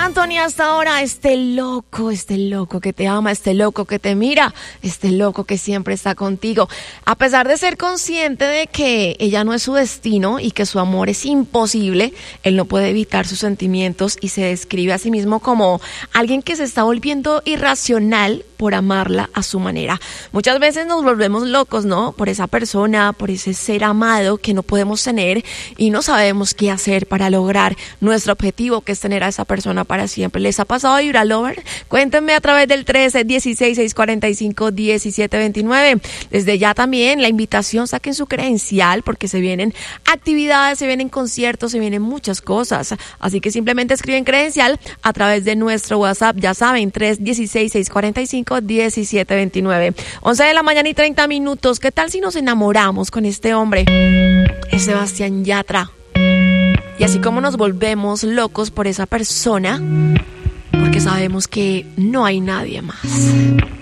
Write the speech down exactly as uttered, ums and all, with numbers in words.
Anthony, hasta ahora, este loco, este loco que te ama, este loco que te mira, este loco que siempre está contigo. A pesar de ser consciente de que ella no es su destino y que su amor es imposible, él no puede evitar sus sentimientos y se describe a sí mismo como alguien que se está volviendo irracional por amarla a su manera. Muchas veces nos volvemos locos, ¿no? Por esa persona, por ese ser amado que no podemos tener y no sabemos qué hacer para lograr nuestro objetivo, que es tener a esa persona para siempre. ¿Les ha pasado a Vibra Lover? Cuéntenme a través del trece, dieciséis, seiscientos cuarenta y cinco, diecisiete veintinueve. Desde ya también la invitación, saquen su credencial porque se vienen actividades, se vienen conciertos, se vienen muchas cosas. Así que simplemente escriben credencial a través de nuestro WhatsApp, ya saben, tres uno seis, seiscientos cuarenta y cinco, diecisiete veintinueve. once de la mañana y treinta minutos. ¿Qué tal si nos enamoramos con este hombre? Es Sebastián Yatra. Y así como nos volvemos locos por esa persona, porque sabemos que no hay nadie más.